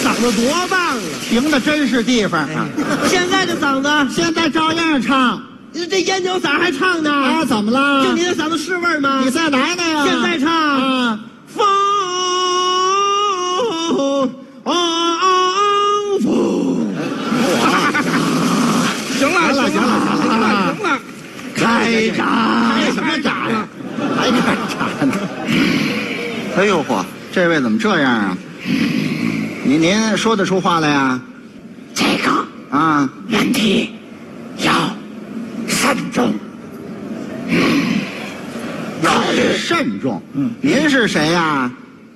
嗓子多棒啊！ 停的真是地方啊！ 现在的嗓子， 现在照样唱。 这烟酒嗓还唱呢？ 啊，怎么了？ 就你的嗓子是味儿吗？ 你再来那个。 现在唱。 啊， 风行了，行了， 开闸！ 开什么闸呀？ 还开闸呢？哎呦嚯，这位怎么这样啊？您说得出话来呀？ 这个啊， 问题要慎重。 要慎重。您是谁呀？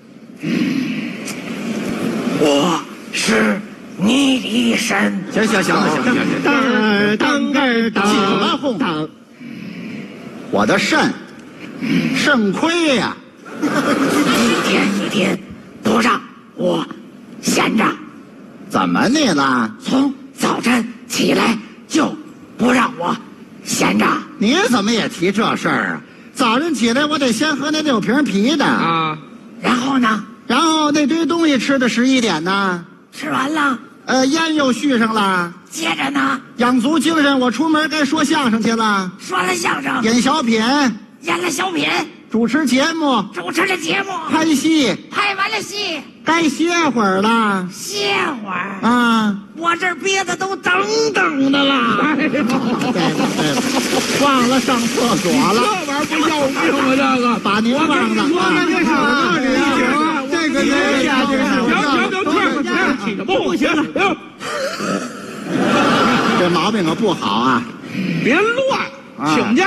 我是倪李绅。 行了， 当起了哄。我的肾亏呀！ 一天一天不让我闲着， 怎么你了？ 从早晨起来就不让我闲着。 你怎么也提这事儿啊？早晨起来我得先喝那6瓶啤的啊， 然后呢？ 然后那堆东西吃到11点呢， 吃完了， 烟又续上了， 接着呢， 养足精神，我出门该说相声去了， 说了相声， 演小品， 演了小品， 主持节目， 主持了节目， 拍戏， 拍完了戏， 该歇会儿了歇会儿。 啊！ 我这憋的都等的了。 对了，忘了上厕所了， 这玩意儿不要命吗？这个把您忘了啊！这个行，不行了， 这毛病可不好啊！ 别乱，请假。